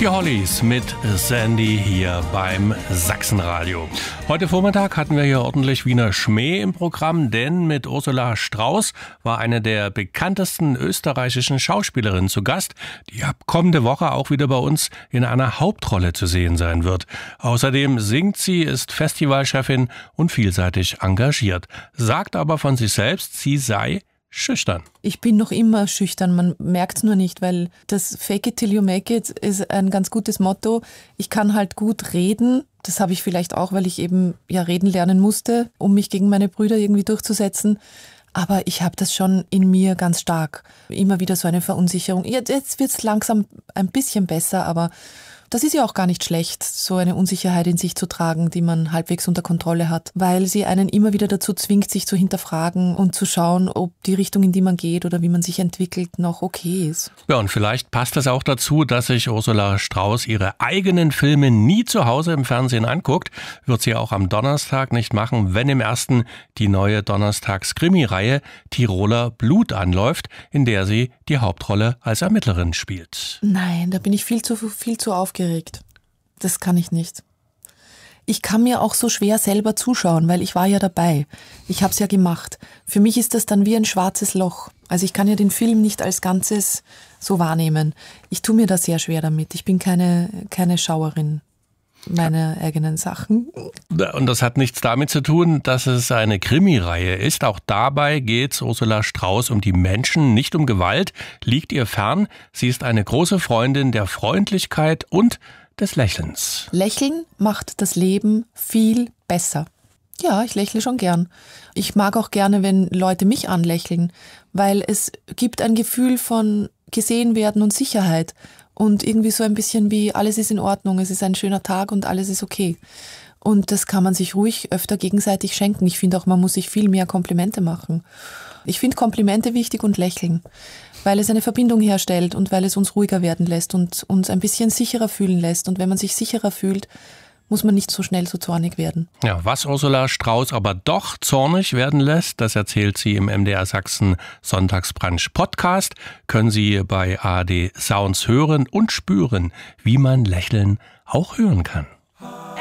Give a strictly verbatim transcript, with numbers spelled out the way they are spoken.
Die Hollies mit Sandy hier beim Sachsenradio. Heute Vormittag hatten wir hier ordentlich Wiener Schmäh im Programm, denn mit Ursula Strauß war eine der bekanntesten österreichischen Schauspielerinnen zu Gast, die ab kommende Woche auch wieder bei uns in einer Hauptrolle zu sehen sein wird. Außerdem singt sie, ist Festivalchefin und vielseitig engagiert, sagt aber von sich selbst, sie sei schüchtern. Ich bin noch immer schüchtern, man merkt es nur nicht, weil das Fake it till you make it ist ein ganz gutes Motto. Ich kann halt gut reden, das habe ich vielleicht auch, weil ich eben ja reden lernen musste, um mich gegen meine Brüder irgendwie durchzusetzen. Aber ich habe das schon in mir ganz stark. Immer wieder so eine Verunsicherung. Jetzt, jetzt wird es langsam ein bisschen besser, aber das ist ja auch gar nicht schlecht, so eine Unsicherheit in sich zu tragen, die man halbwegs unter Kontrolle hat, weil sie einen immer wieder dazu zwingt, sich zu hinterfragen und zu schauen, ob die Richtung, in die man geht oder wie man sich entwickelt, noch okay ist. Ja, und vielleicht passt es auch dazu, dass sich Ursula Strauß ihre eigenen Filme nie zu Hause im Fernsehen anguckt. Wird sie auch am Donnerstag nicht machen, wenn im ersten die neue Donnerstags-Krimi-Reihe Tiroler Blut anläuft, in der sie die Hauptrolle als Ermittlerin spielt. Nein, da bin ich viel zu, viel zu aufgeregt. Das kann ich nicht. Ich kann mir auch so schwer selber zuschauen, weil ich war ja dabei. Ich habe es ja gemacht. Für mich ist das dann wie ein schwarzes Loch. Also ich kann ja den Film nicht als Ganzes so wahrnehmen. Ich tue mir da sehr schwer damit. Ich bin keine, keine Schauerin meiner eigenen Sachen. Und das hat nichts damit zu tun, dass es eine Krimireihe ist. Auch dabei geht es Ursula Strauß um die Menschen, nicht um Gewalt, liegt ihr fern. Sie ist eine große Freundin der Freundlichkeit und des Lächelns. Lächeln macht das Leben viel besser. Ja, ich lächle schon gern. Ich mag auch gerne, wenn Leute mich anlächeln, weil es gibt ein Gefühl von gesehen werden und Sicherheit. Und irgendwie so ein bisschen wie, alles ist in Ordnung, es ist ein schöner Tag und alles ist okay. Und das kann man sich ruhig öfter gegenseitig schenken. Ich finde auch, man muss sich viel mehr Komplimente machen. Ich finde Komplimente wichtig und Lächeln, weil es eine Verbindung herstellt und weil es uns ruhiger werden lässt und uns ein bisschen sicherer fühlen lässt. Und wenn man sich sicherer fühlt, muss man nicht so schnell so zornig werden. Ja, was Ursula Strauß aber doch zornig werden lässt, das erzählt sie im M D R Sachsen Sonntagsbrunch Podcast. Können Sie bei A R D Sounds hören und spüren, wie man Lächeln auch hören kann.